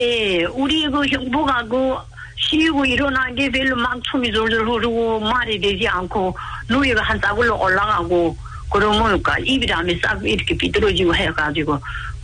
예, 우리 그 형부가 쉬고 일어난 게 별로 막 춤이 졸졸 흐르고 말이 되지 않고 누이가 한 싸굴로 올라가고 그러니까 입이라며 싹 이렇게 삐뚤어지고 해가지고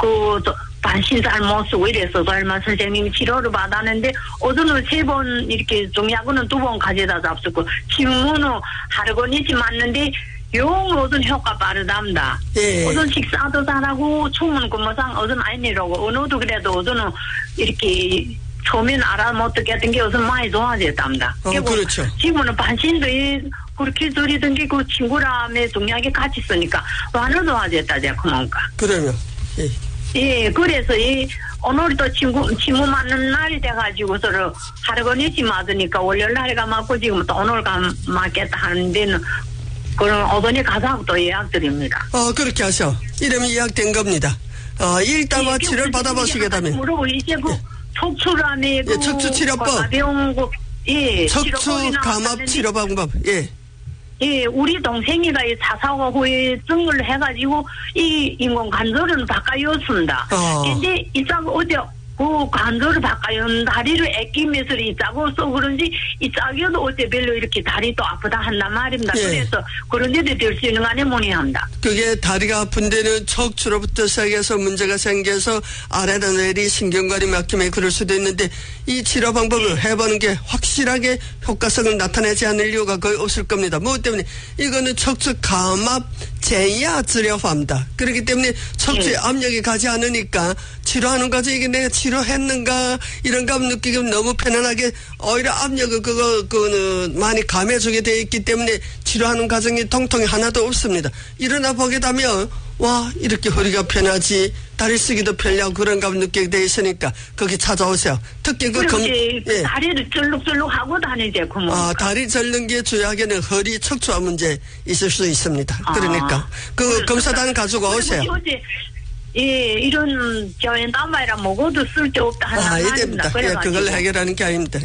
반신살 못 쓰고 이래서 얼마 선생님이 치료를 받았는데 어제는 3번 이렇게 종약은 2번 가져다 잡수고 지금은 하루건이지 맞는데 어떤 효과 빠르답니다. 예. 어떤 식사도 잘하고 춤은 그뭐상 어떤 아니라고 어느도 그래도 어제는 이렇게 처음엔 알아 못 듣겠던 게 어떤 많이 좋아졌답니다. 그렇죠. 지금은 반신도 그렇게 소리던 게 그 친구라며 종약이 같이 쓰니까 완전 좋아졌다 그만까. 그러면 예, 그래서 오늘도 친구 맞는 날이 돼가지고 서로 하루건이지 맞으니까 월요일 날가 맞고 지금 또 오늘 맞겠다 하는 데는 그럼 오전에 가서 또 예약 드립니다. 그렇게 하셔. 이러면 예약된 겁니다. 일단 치료를 받아보시겠다면. 물어보시죠. 척추라며 척추 치료법. 가벼운 척추 감압 치료 방법. 예, 우리 동생이가 이 사사고 후유증을 해가지고 이 인공 관절은 바꿔였습니다. 근데 이쪽 어제 그 관절을 바꿔연 다리를 아끼면서 이짜고 써 그런지 이짝이어도 어제 별로 이렇게 다리도 아프다 한단 말입니다. 그래서 그런 데도 될 수 있는 거 아니야 문의합니다. 그게 다리가 아픈 데는 척추로부터 시작해서 문제가 생겨서 아래로 내리 신경관이 막히면 그럴 수도 있는데 이 치료 방법을 해보는 게 확실하게 효과성을 나타내지 않을 이유가 거의 없을 겁니다. 뭐 때문에 이거는 척추 감압 제야 치료法입니다. 그렇기 때문에 척추에 압력이 가지 않으니까 치료하는 과정 이게 내가 치료했는가 이런 감 느끼기 너무 편안하게 오히려 압력을 그거는 많이 감해주게 되어 있기 때문에 치료하는 과정이 통통이 하나도 없습니다. 일어나 보게 되면 와 이렇게 허리가 편하지 다리 쓰기도 편리하고 그런 감 느끼게 되어 있으니까 거기 찾아오세요. 특히 다리를 절룩절룩 하고 다니지 다리 절는 게 주요하게는 허리 척추와 문제 있을 수 있습니다. 그러니까 검사단 가지고 오세요. 이런胶原蛋白라 먹어도 쓸데없다 하는 말입니다. 그걸 해결하는 게 아닙니다.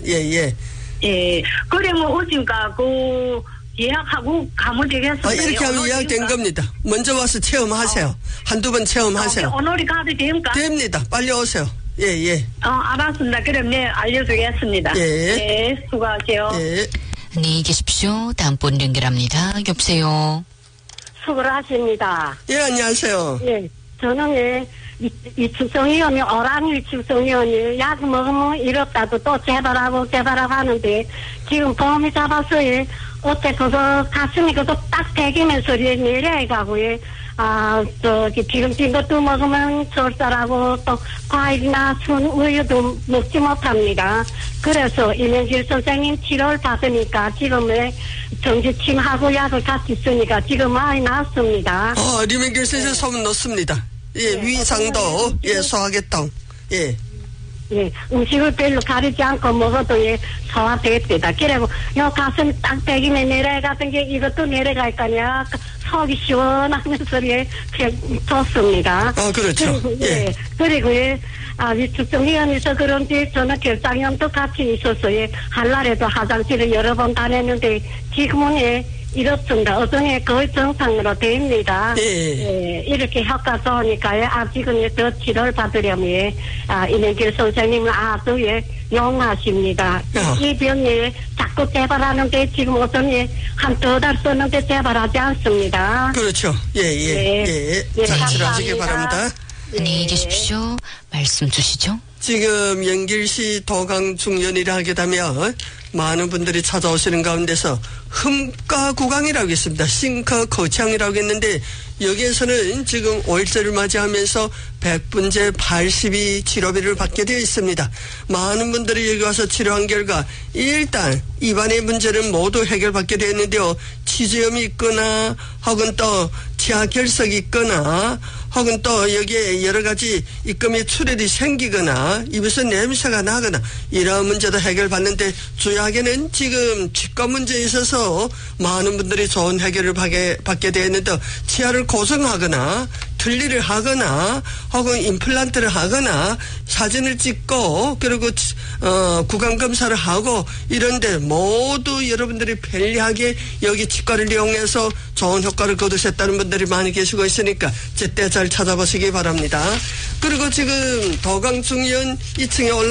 그러면 어딘가 예약하고 가면 되겠어요. 이렇게 하면 예약된 겁니다. 먼저 와서 체험하세요. 한두 번 체험하세요. 오늘이 가도 됩니까? 됩니다. 빨리 오세요. 알았습니다. 그럼 알려주겠습니다. 수고하세요. 안녕히 계십시오. 다음 분 연결합니다. 여보세요. 수고하십니다. 안녕하세요. 저는 위축성이염이 어랑 위축성이염이 약 먹으면 이렇다도 또 재발하고 하는데 지금 보험이 잡아서 어째 그거 가슴이 그거 딱 배기면서 내려가고 지금 것도 먹으면 쫄살하고 또 과일이나 순 우유도 먹지 못합니다. 그래서 이명길 선생님 치료를 받으니까 지금은 정지침하고 약을 같이 쓰니까 지금 많이 나았습니다. 이명길 선생님 소문 넣습니다. 위상도 소화계통 음식을 별로 가리지 않고 먹어도 소화됐다. 그리고 가슴 딱 배기면 내려가던 게 이것도 내려갈 거냐 속이 시원하면서 좋습니다. 그렇죠. 그리고 위축성이염에서 그런지 저는 결장염도 같이 있었어요. 한날에도 화장실을 여러 번 다녔는데 지금은 이렇습니다. 어전에 거의 정상으로 됩니다. 이렇게 효과 좋으니까요. 아직은 더 치료를 받으려면 이명길 선생님은 아주 용하십니다. 이 병이 자꾸 재발하는 게 지금 어전에 한 2달 썼는데 재발하지 않습니다. 그렇죠. 잘 치료하시기 바랍니다. 안녕히 계십시오. 말씀 주시죠. 지금 연길시 도강중년이라 하게 되면 많은 분들이 찾아오시는 가운데서 흠가구강이라고 있습니다. 싱커 거창이라고 했는데 여기에서는 지금 5일째를 맞이하면서 100분제 80이 치료비를 받게 되어 있습니다. 많은 분들이 여기 와서 치료한 결과 일단 입안의 문제는 모두 해결받게 되었는데요. 치주염이 있거나 혹은 또 치아 결석이 있거나 혹은 또 여기에 여러 가지 입금이 출혈이 생기거나 입에서 냄새가 나거나 이런 문제도 해결받는데 주요 이야기는 지금 치과 문제에 있어서 많은 분들이 좋은 해결을 받게 되었는데 치아를 고정하거나 틀니를 하거나 혹은 임플란트를 하거나 사진을 찍고 그리고 구강검사를 하고 이런데 모두 여러분들이 편리하게 여기 치과를 이용해서 좋은 효과를 거두셨다는 분들이 많이 계시고 있으니까 제때 잘 찾아보시기 바랍니다. 그리고 지금 도강중의원 2층에 올라